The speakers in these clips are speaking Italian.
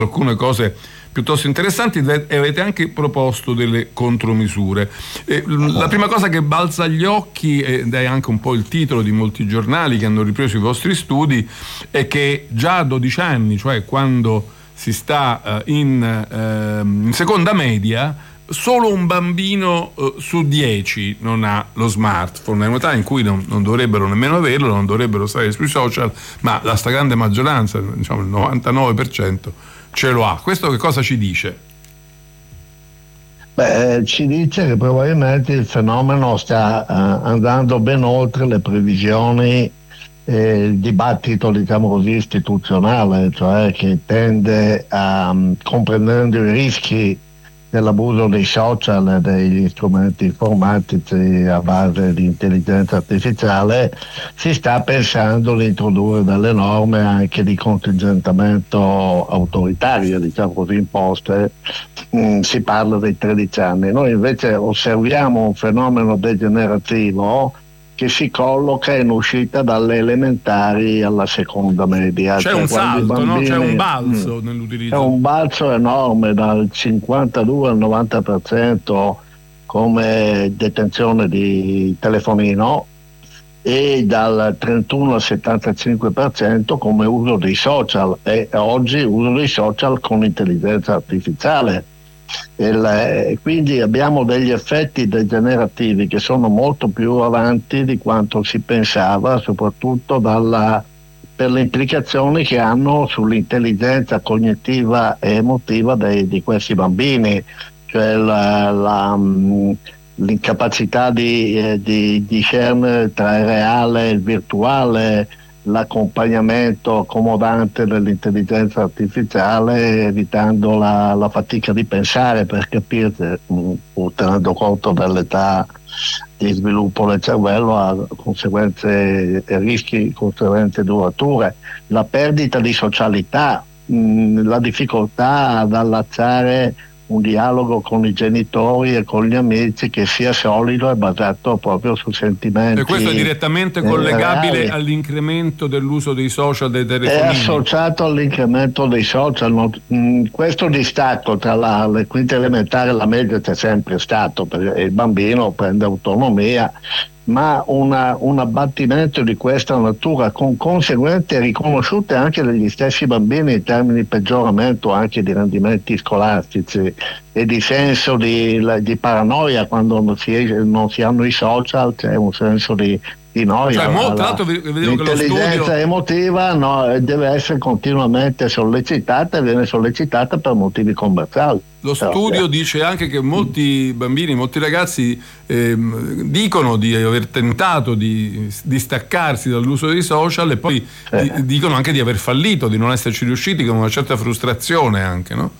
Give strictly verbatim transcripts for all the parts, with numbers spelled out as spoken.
alcune cose piuttosto interessanti e avete anche proposto delle contromisure. Eh, la prima cosa che balza agli occhi, ed è anche un po' il titolo di molti giornali che hanno ripreso i vostri studi, è che già a dodici anni, cioè quando si sta eh, in, eh, in seconda media, solo un bambino eh, su dieci non ha lo smartphone. È un'età in cui non, non dovrebbero nemmeno averlo, non dovrebbero stare sui social, ma la stragrande maggioranza, diciamo il novantanove per cento, ce lo ha. Questo che cosa ci dice? Beh, ci dice che probabilmente il fenomeno sta uh, andando ben oltre le previsioni, eh, il dibattito, diciamo così, istituzionale, cioè che tende a, um, comprendendo i rischi dell'abuso dei social e degli strumenti informatici a base di intelligenza artificiale, si sta pensando di introdurre delle norme anche di contingentamento autoritario, diciamo così, imposte. Mm, si parla dei tredici anni. Noi invece osserviamo un fenomeno degenerativo che si colloca in uscita dalle elementari alla seconda media. C'è cioè un salto, bambini, no? C'è un balzo mh, nell'utilizzo. C'è un balzo enorme dal cinquantadue al novanta per cento come detenzione di telefonino e dal trentuno al settantacinque per cento come uso dei social, e oggi uso dei social con intelligenza artificiale. E quindi abbiamo degli effetti degenerativi che sono molto più avanti di quanto si pensava, soprattutto dalla, per le implicazioni che hanno sull'intelligenza cognitiva e emotiva dei, di questi bambini, cioè la, la, l'incapacità di, eh, di discernere tra il reale e il virtuale, l'accompagnamento accomodante dell'intelligenza artificiale, evitando la, la fatica di pensare, per capirsi, pur tenendo conto dell'età di sviluppo del cervello, ha conseguenze e rischi, conseguenze durature, la perdita di socialità, mh, la difficoltà ad allacciare un dialogo con i genitori e con gli amici che sia solido e basato proprio su sentimenti. E questo è direttamente collegabile reali. all'incremento dell'uso dei social, dei telefonini? È associato all'incremento dei social. Non, questo distacco tra la, le quinte elementari e la media c'è sempre stato, perché il bambino prende autonomia, ma una, un abbattimento di questa natura con conseguenze riconosciute anche dagli stessi bambini in termini di peggioramento anche di rendimenti scolastici e di senso di, di paranoia. Quando non si, non si hanno i social c'è un senso di, di noia. Cioè, mo, tra l'altro vedevo che lo l'intelligenza studio... emotiva no, deve essere continuamente sollecitata e viene sollecitata per motivi commerciali. Lo studio dice anche che molti bambini, molti ragazzi ehm, dicono di aver tentato di distaccarsi dall'uso dei social e poi eh. di, dicono anche di aver fallito, di non esserci riusciti, con una certa frustrazione anche, no?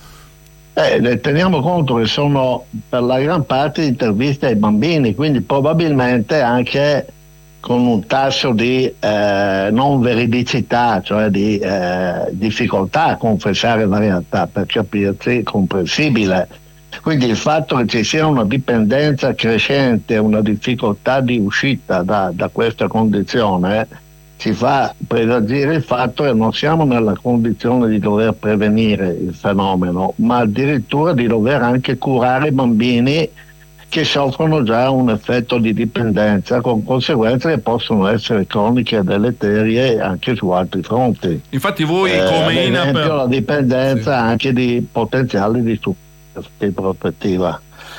Eh, teniamo conto che sono per la gran parte interviste ai bambini, quindi probabilmente anche con un tasso di eh, non veridicità, cioè di eh, difficoltà a confessare la realtà, per capirci, comprensibile. Quindi il fatto che ci sia una dipendenza crescente, una difficoltà di uscita da, da questa condizione, ci fa presagire il fatto che non siamo nella condizione di dover prevenire il fenomeno, ma addirittura di dover anche curare i bambini che soffrono già un effetto di dipendenza, con conseguenze che possono essere croniche e deleterie anche su altri fronti. Infatti voi eh, come ad esempio, INAP... la dipendenza sì. anche di potenziali di, di prospettiva.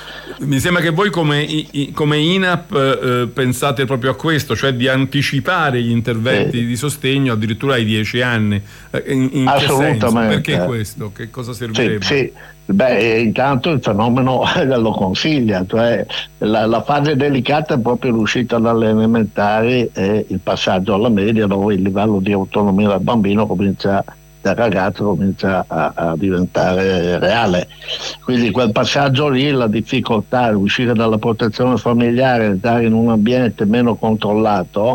Mi sembra che voi come, come INAP eh, pensate proprio a questo, cioè di anticipare gli interventi sì. di sostegno addirittura ai dieci anni. In, in Assolutamente. Che senso? Perché questo? Che cosa servirebbe? Sì, sì. Beh, intanto il fenomeno lo consiglia, cioè la, la fase delicata è proprio l'uscita dalle elementari e il passaggio alla media, dove il livello di autonomia del bambino comincia, del ragazzo comincia a, a diventare reale. Quindi quel passaggio lì, la difficoltà di uscire dalla protezione familiare, andare in un ambiente meno controllato,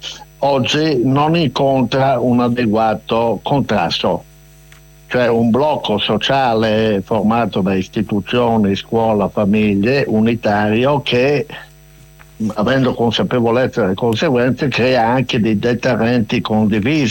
oggi non incontra un adeguato contrasto. Cioè un blocco sociale formato da istituzioni, scuola, famiglie, unitario, che, avendo consapevolezza delle conseguenze, crea anche dei deterrenti condivisi.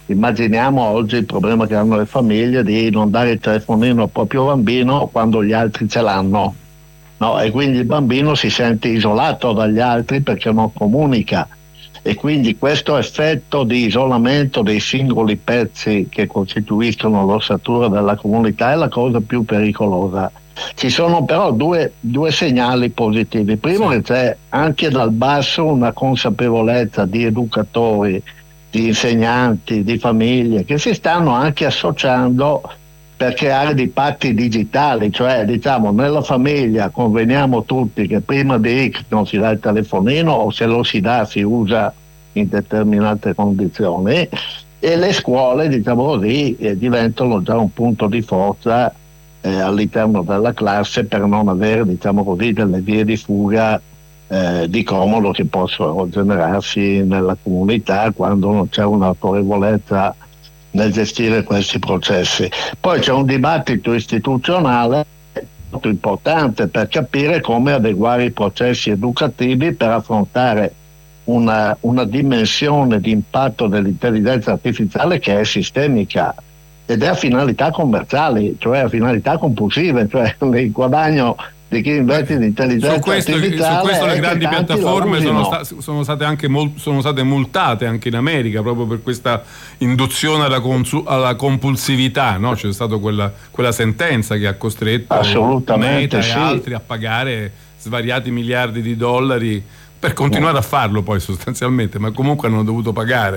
Immaginiamo oggi il problema che hanno le famiglie di non dare il telefonino al proprio bambino quando gli altri ce l'hanno, no? E quindi il bambino si sente isolato dagli altri perché non comunica, e quindi questo effetto di isolamento dei singoli pezzi che costituiscono l'ossatura della comunità è la cosa più pericolosa. Ci sono però due, due segnali positivi. Primo, che c'è anche dal basso una consapevolezza di educatori, di insegnanti, di famiglie che si stanno anche associando per creare dei patti digitali, cioè diciamo nella famiglia conveniamo tutti che prima di X non si dà il telefonino, o se lo si dà si usa in determinate condizioni, e le scuole, diciamo così, eh, diventano già un punto di forza eh, all'interno della classe per non avere, diciamo così, delle vie di fuga eh, di comodo che possono generarsi nella comunità quando non c'è un'autorevolezza nel gestire questi processi. Poi c'è un dibattito istituzionale molto importante per capire come adeguare i processi educativi per affrontare una, una dimensione di impatto dell'intelligenza artificiale che è sistemica ed è a finalità commerciali, cioè a finalità compulsive, cioè il guadagno di chi investe in intelligenza su questo, artificiale. Su questo le grandi piattaforme sono, sta, sono state anche mol, sono state multate anche in America proprio per questa induzione alla, consu, alla compulsività, no? C'è stata quella, quella sentenza che ha costretto Meta sì. e altri a pagare svariati miliardi di dollari per continuare no. a farlo poi sostanzialmente, ma comunque hanno dovuto pagare.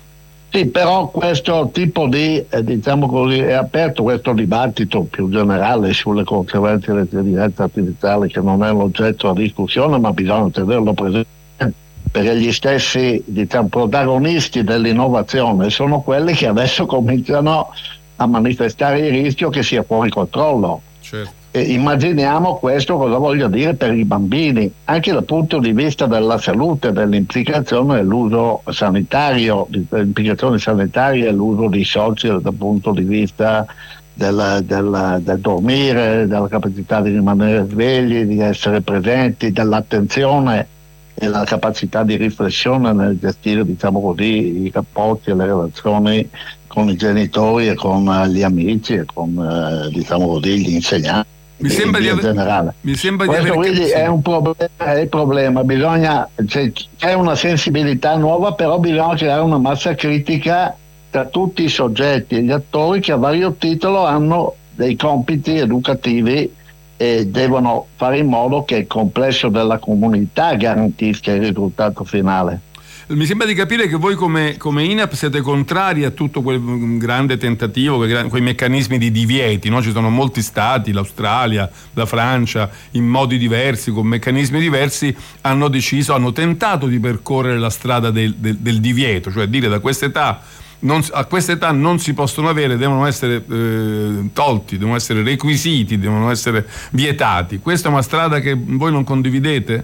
Sì, però questo tipo di, eh, diciamo così, è aperto questo dibattito più generale sulle conseguenze dell'intelligenza artificiale, che non è l'oggetto di discussione, ma bisogna tenerlo presente, perché gli stessi, diciamo, protagonisti dell'innovazione sono quelli che adesso cominciano a manifestare il rischio che sia fuori controllo. Certo. E immaginiamo questo cosa voglia dire per i bambini, anche dal punto di vista della salute, dell'implicazione dell'uso sanitario, delle implicazioni sanitarie e l'uso di social dal punto di vista del, del, del dormire, della capacità di rimanere svegli, di essere presenti, dell'attenzione e la capacità di riflessione nel gestire, diciamo così, i rapporti e le relazioni con i genitori e con gli amici e con, eh, diciamo così, gli insegnanti. Mi sembra di, aver, generale. mi sembra Questo di aver quindi è un problema, è il problema. Bisogna, c'è, c'è una sensibilità nuova, però bisogna creare una massa critica tra tutti i soggetti e gli attori che a vario titolo hanno dei compiti educativi e devono fare in modo che il complesso della comunità garantisca il risultato finale. Mi sembra di capire che voi come, come I N A P siete contrari a tutto quel grande tentativo, quei, quei meccanismi di divieti, no? Ci sono molti stati, l'Australia, la Francia, in modi diversi, con meccanismi diversi, hanno deciso, hanno tentato di percorrere la strada del, del, del divieto, cioè dire da quest'età non, a quest'età non si possono avere, devono essere eh, tolti, devono essere requisiti, devono essere vietati. Questa è una strada che voi non condividete?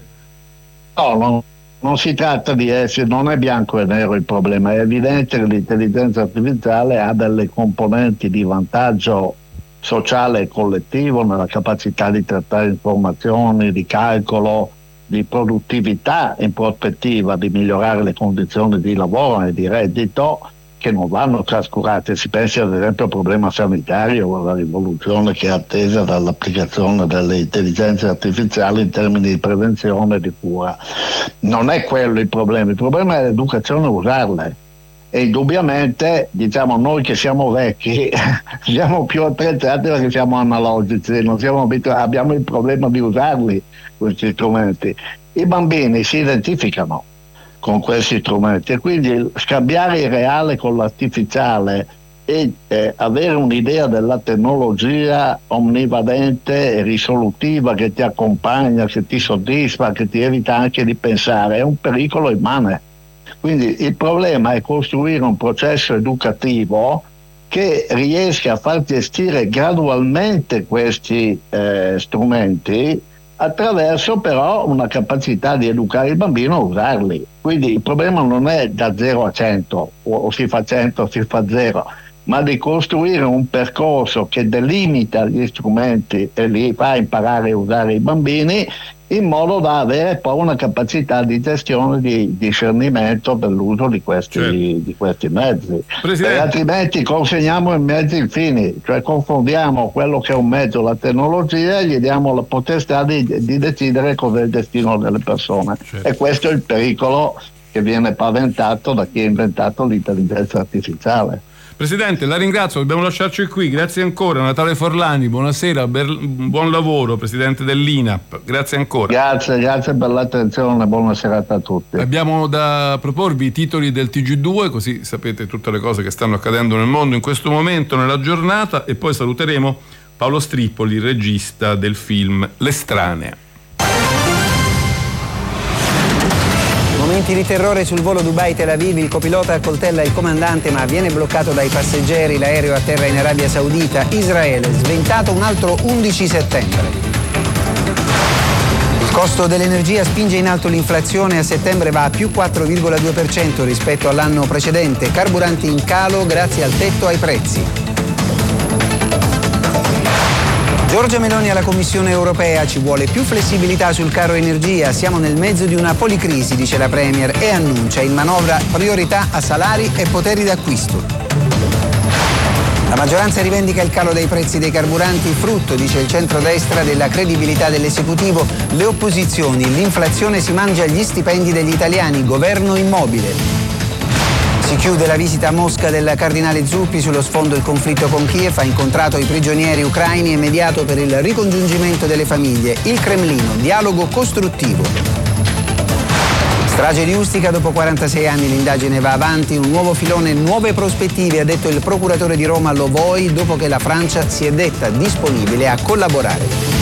No, no. Non si tratta di essere, non è bianco e nero il problema, è evidente che l'intelligenza artificiale ha delle componenti di vantaggio sociale e collettivo nella capacità di trattare informazioni, di calcolo, di produttività in prospettiva, di migliorare le condizioni di lavoro e di reddito, che non vanno trascurate. Si pensi ad esempio al problema sanitario o alla rivoluzione che è attesa dall'applicazione delle intelligenze artificiali in termini di prevenzione e di cura. Non è quello il problema, il problema è l'educazione a usarle. E indubbiamente, diciamo, noi che siamo vecchi siamo più attrezzati perché siamo analogici, non siamo abituati, abbiamo il problema di usarli questi strumenti. I bambini si identificano con questi strumenti e quindi scambiare il reale con l'artificiale e eh, avere un'idea della tecnologia omnivadente e risolutiva che ti accompagna, che ti soddisfa, che ti evita anche di pensare, è un pericolo immane. Quindi il problema è costruire un processo educativo che riesca a far gestire gradualmente questi eh, strumenti attraverso però una capacità di educare il bambino a usarli. Quindi il problema non è da zero a cento, o, o si fa cento o si fa zero, ma di costruire un percorso che delimita gli strumenti e li fa imparare a usare i bambini in modo da avere poi una capacità di gestione, di discernimento per l'uso di questi, certo. di questi mezzi. Perché altrimenti consegniamo i mezzi infini, cioè confondiamo quello che è un mezzo, la tecnologia, e gli diamo la potestà di, di decidere cos'è il destino delle persone. Certo. E questo è il pericolo che viene paventato da chi ha inventato l'intelligenza artificiale. Presidente, la ringrazio, dobbiamo lasciarci qui, grazie ancora. Natale Forlani, buonasera, ber- buon lavoro, Presidente dell'I N A P, grazie ancora. Grazie, grazie per l'attenzione, buona serata a tutti. Abbiamo da proporvi i titoli del T G due, così sapete tutte le cose che stanno accadendo nel mondo in questo momento, nella giornata, e poi saluteremo Paolo Strippoli, regista del film L'Estranea. Momenti di terrore sul volo Dubai-Tel Aviv, il copilota accoltella il comandante ma viene bloccato dai passeggeri, l'aereo atterra in Arabia Saudita, Israele, sventato un altro undici settembre. Il costo dell'energia spinge in alto l'inflazione, a settembre va a più quattro virgola due per cento rispetto all'anno precedente, carburanti in calo grazie al tetto ai prezzi. Giorgia Meloni alla Commissione europea: ci vuole più flessibilità sul caro energia, siamo nel mezzo di una policrisi, dice la Premier, e annuncia in manovra priorità a salari e poteri d'acquisto. La maggioranza rivendica il calo dei prezzi dei carburanti, frutto, dice il centrodestra, della credibilità dell'esecutivo. Le opposizioni: l'inflazione si mangia gli stipendi degli italiani, governo immobile. Si chiude la visita a Mosca del cardinale Zuppi, sullo sfondo il conflitto con Kiev, ha incontrato i prigionieri ucraini e mediato per il ricongiungimento delle famiglie. Il Cremlino, dialogo costruttivo. Strage di Ustica, dopo quarantasei anni l'indagine va avanti, un nuovo filone, nuove prospettive, ha detto il procuratore di Roma Lovoi, dopo che la Francia si è detta disponibile a collaborare.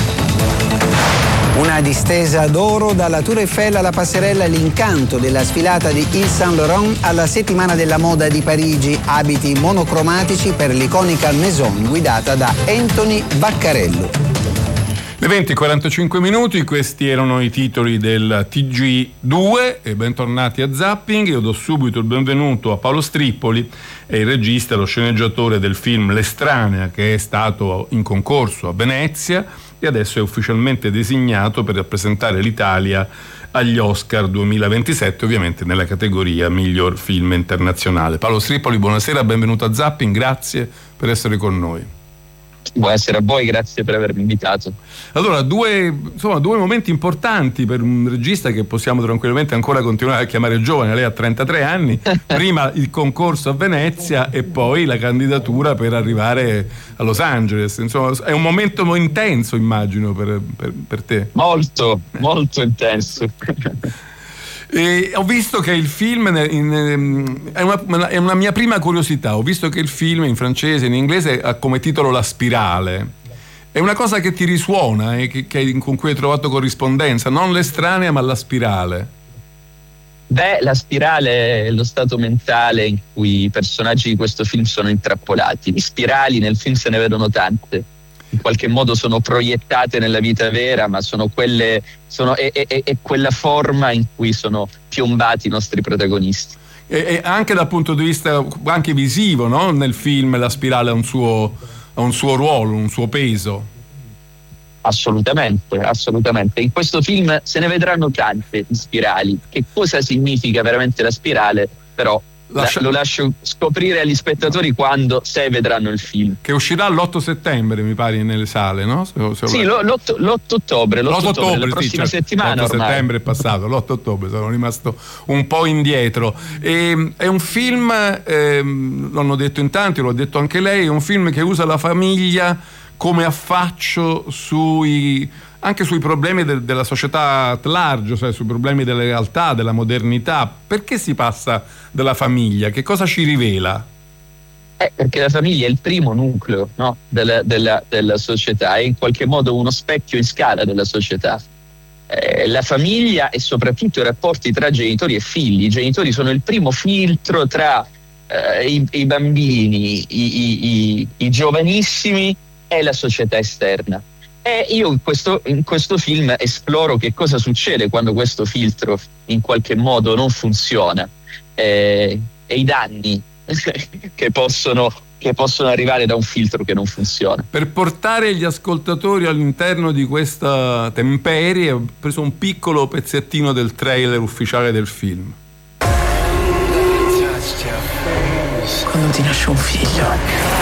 Una distesa d'oro dalla Tour Eiffel alla passerella, l'incanto della sfilata di Yves Saint Laurent alla settimana della moda di Parigi, abiti monocromatici per l'iconica Maison guidata da Anthony Vaccarello. Le venti e quarantacinque minuti, questi erano i titoli del T G due e bentornati a Zapping. Io do subito il benvenuto a Paolo Strippoli, è il regista e lo sceneggiatore del film L'Estranea, che è stato in concorso a Venezia e adesso è ufficialmente designato per rappresentare l'Italia agli Oscar duemilaventisette, ovviamente nella categoria miglior film internazionale. Paolo Strippoli, buonasera, benvenuto a Zapping, grazie per essere con noi. Buonasera a voi, grazie per avermi invitato. Allora, due, insomma, due momenti importanti per un regista che possiamo tranquillamente ancora continuare a chiamare giovane. Lei ha trentatré anni, prima il concorso a Venezia e poi la candidatura per arrivare a Los Angeles. Insomma, è un momento intenso, immagino, per, per, per te. Molto, molto intenso. E ho visto che il film, in, in, è, una, è una mia prima curiosità, ho visto che il film in francese, in inglese, ha come titolo La Spirale. È una cosa che ti risuona e che, che, con cui hai trovato corrispondenza, non L'Estranea ma La Spirale. Beh, La Spirale è lo stato mentale in cui i personaggi di questo film sono intrappolati. Di spirali nel film se ne vedono tante. In qualche modo sono proiettate nella vita vera, ma sono quelle sono, è, è, è quella forma in cui sono piombati i nostri protagonisti. E, e anche dal punto di vista anche visivo, no? Nel film La Spirale ha un suo, ha un suo ruolo, un suo peso. Assolutamente, assolutamente. In questo film se ne vedranno tante di spirali. Che cosa significa veramente la spirale? Però Lascia... lo lascio scoprire agli spettatori quando, se vedranno il film, che uscirà l'otto settembre, mi pare, nelle sale, no? Se, se sì, lo... l'otto, l'otto ottobre l'otto ottobre, la prossima sì, certo. settimana l'otto ormai. settembre è passato, l'otto ottobre sono rimasto un po' indietro. E, è un film, ehm, l'hanno detto in tanti, l'ho detto anche lei, è un film che usa la famiglia come affaccio sui anche sui problemi de- della società at large, cioè sui problemi della realtà, della modernità. Perché si passa dalla famiglia? Che cosa ci rivela? Eh, perché la famiglia è il primo nucleo, no? della, della, della società, è in qualche modo uno specchio in scala della società. Eh, la famiglia e soprattutto i rapporti tra genitori e figli. I genitori sono il primo filtro tra eh, i, i bambini, i, i, i, i giovanissimi e la società esterna. E io in questo, in questo film esploro che cosa succede quando questo filtro in qualche modo non funziona, eh, e i danni che possono che possono arrivare da un filtro che non funziona. Per portare gli ascoltatori all'interno di questa temperie ho preso un piccolo pezzettino del trailer ufficiale del film. Quando ti nasce un figlio